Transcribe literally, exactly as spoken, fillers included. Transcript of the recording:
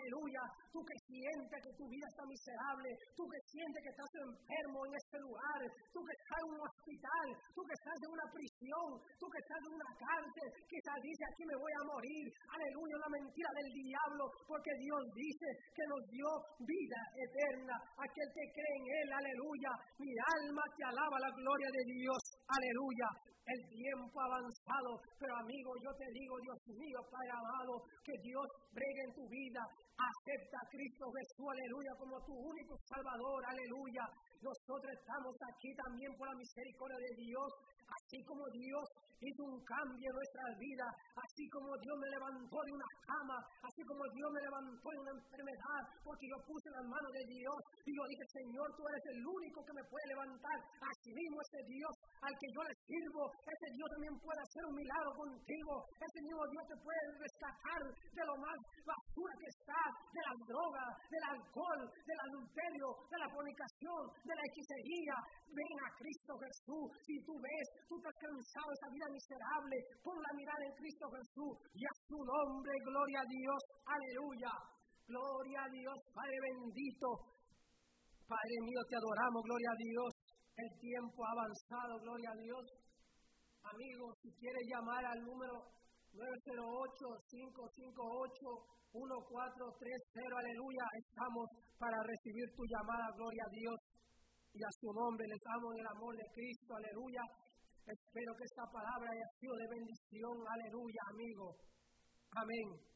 aleluya, tú que sientes que tu vida está miserable, tú que sientes que estás enfermo en este lugar, tú que estás en un hospital, tú que estás en una prisión, tú que estás en una cárcel, quizás dice aquí me voy a morir, aleluya, la mentira del diablo, porque Dios dice que nos dio vida eterna, aquel que cree en Él, aleluya, mi alma te alaba la gloria de Dios, aleluya. El tiempo ha avanzado, pero amigo, yo te digo, Dios mío, Padre amado, que Dios bregue en tu vida, acepta a Cristo Jesús, aleluya, como tu único Salvador, aleluya. Nosotros estamos aquí también por la misericordia de Dios, así como Dios hizo un cambio en nuestras vidas, así como Dios me levantó de una cama, así como Dios me levantó de una enfermedad, porque yo puse las manos de Dios y yo dije, Señor, tú eres el único que me puede levantar. Así mismo ese Dios al que yo le sirvo, ese Dios también puede hacer un milagro contigo, ese mismo Dios te puede rescatar de lo más basura que está, de las drogas, del alcohol, del adulterio, de la fornicación, de la hechicería. Ven a Cristo Jesús. Si tú ves, tú estás cansado de esa vida miserable, pon la mirada en Cristo Jesús y a su nombre, gloria a Dios, aleluya, gloria a Dios, Padre bendito, Padre mío, te adoramos, gloria a Dios, el tiempo ha avanzado, gloria a Dios. Amigos, si quieres llamar al número nueve cero ocho, cinco cinco ocho, uno cuatro tres cero, aleluya, estamos para recibir tu llamada, gloria a Dios, y a su nombre les damos el amor de Cristo, aleluya. Espero que esta palabra haya sido de bendición, aleluya, amigo. Amén.